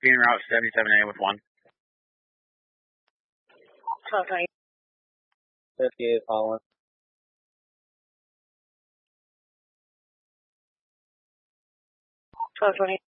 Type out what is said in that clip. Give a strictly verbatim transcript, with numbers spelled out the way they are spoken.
Being route seventy-seven A with one. twelve twenty. fifty-eight following. twelve twenty.